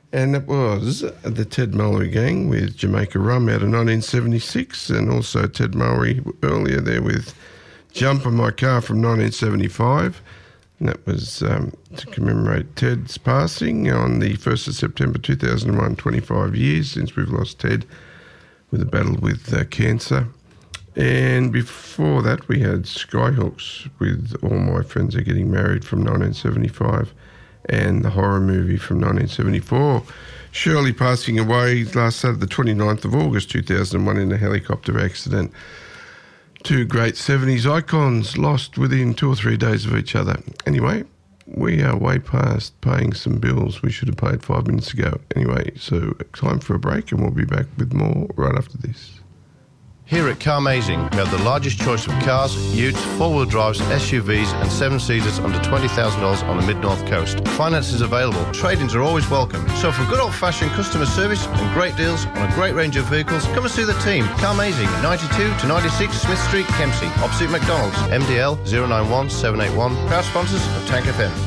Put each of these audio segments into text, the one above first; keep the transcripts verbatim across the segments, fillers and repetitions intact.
And that was the Ted Mullery Gang with Jamaica Rum out of nineteen seventy-six, and also Ted Mullery earlier there with Jump on My Car from nineteen seventy-five. And that was um, to commemorate Ted's passing on the first of September two thousand one, twenty-five years since we've lost Ted with a battle with uh, cancer. And before that, we had Skyhooks with All My Friends Are Getting Married from nineteen seventy-five, and the horror movie from nineteen seventy-four. Shirley passing away last Saturday, the twenty-ninth of August two thousand one, in a helicopter accident. Two great seventies icons lost within two or three days of each other. Anyway, we are way past paying some bills we should have paid five minutes ago. Anyway, so time for a break, and we'll be back with more right after this. Here at Carmazing, we have the largest choice of cars, utes, four-wheel drives, S U Vs and seven-seaters under twenty thousand dollars on the Mid-North Coast. Finance is available. Trade-ins are always welcome. So for good old-fashioned customer service and great deals on a great range of vehicles, come and see the team. Carmazing, ninety-two to ninety-six Smith Street, Kempsey, opposite McDonald's. M D L zero nine one seven eight one. Proud sponsors of Tank F M.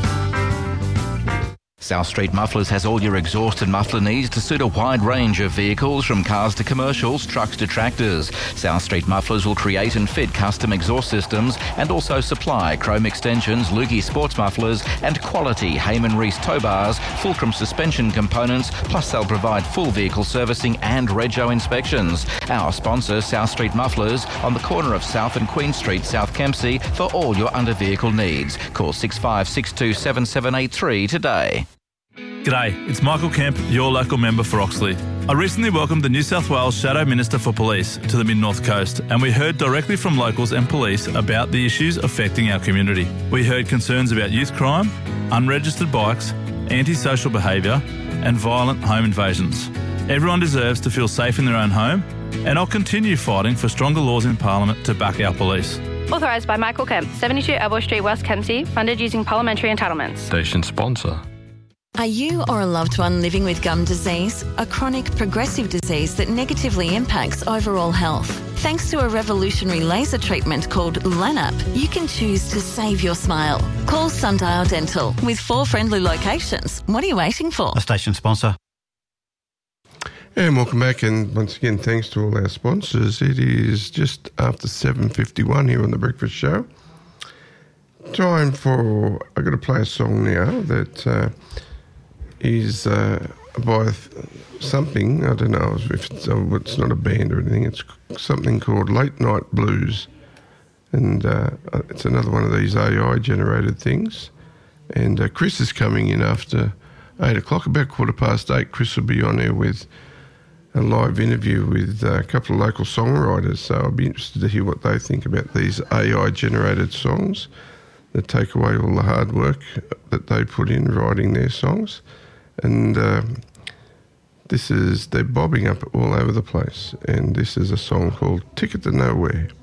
South Street Mufflers has all your exhaust and muffler needs to suit a wide range of vehicles, from cars to commercials, trucks to tractors. South Street Mufflers will create and fit custom exhaust systems and also supply chrome extensions, Lukey sports mufflers and quality Heyman Reese tow bars, Fulcrum suspension components, plus they'll provide full vehicle servicing and rego inspections. Our sponsor, South Street Mufflers, on the corner of South and Queen Street, South Kempsey, for all your under vehicle needs. Call six five six two seven seven eight three today. G'day, it's Michael Kemp, your local member for Oxley. I recently welcomed the New South Wales Shadow Minister for Police to the Mid-North Coast, and we heard directly from locals and police about the issues affecting our community. We heard concerns about youth crime, unregistered bikes, antisocial behaviour and violent home invasions. Everyone deserves to feel safe in their own home, and I'll continue fighting for stronger laws in Parliament to back our police. Authorised by Michael Kemp, seventy-two Elbow Street, West Kempsey, funded using parliamentary entitlements. Station sponsor. Are you or a loved one living with gum disease, a chronic progressive disease that negatively impacts overall health? Thanks to a revolutionary laser treatment called Lanap, you can choose to save your smile. Call Sundial Dental with four friendly locations. What are you waiting for? A station sponsor. And welcome back, and once again, thanks to all our sponsors. It is just after seven fifty-one here on The Breakfast Show. Time for, I've got to play a song now that... Uh, is uh, by something, I don't know if it's, uh, it's not a band or anything, it's something called Late Night Blues. And uh, it's another one of these A I-generated things. And uh, Chris is coming in after eight o'clock, about quarter past eight. Chris will be on there with a live interview with uh, a couple of local songwriters. So I'll be interested to hear what they think about these A I-generated songs that take away all the hard work that they put in writing their songs. And uh, this is, they're bobbing up all over the place. And this is a song called Ticket to Nowhere.